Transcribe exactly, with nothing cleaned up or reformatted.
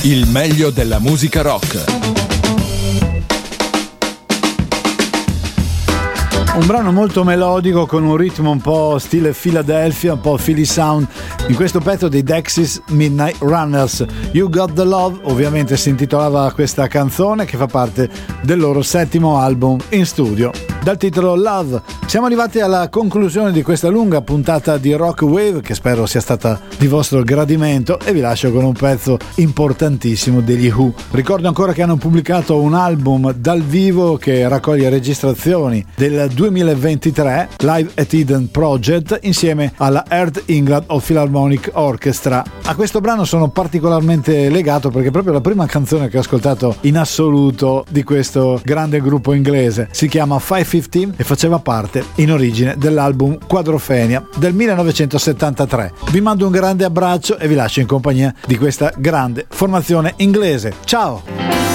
Il meglio della musica rock. Un brano molto melodico con un ritmo un po' stile Philadelphia, un po' Philly Sound. In questo pezzo dei Dexys Midnight Runners, You Got the Love, ovviamente si intitolava questa canzone che fa parte del loro settimo album in studio, dal titolo Love. Siamo arrivati alla conclusione di questa lunga puntata di Rock Wave, che spero sia stata di vostro gradimento, e vi lascio con un pezzo importantissimo degli Who. Ricordo ancora che hanno pubblicato un album dal vivo che raccoglie registrazioni del duemilaventitré, Live at Eden Project, insieme alla Earth England of Philharmonic Orchestra. A questo brano sono particolarmente legato perché è proprio la prima canzone che ho ascoltato in assoluto di questo grande gruppo inglese. Si chiama cinque quindici e faceva parte in origine dell'album Quadrophenia del millenovecentosettantatré. Vi mando un grande abbraccio e vi lascio in compagnia di questa grande formazione inglese. Ciao!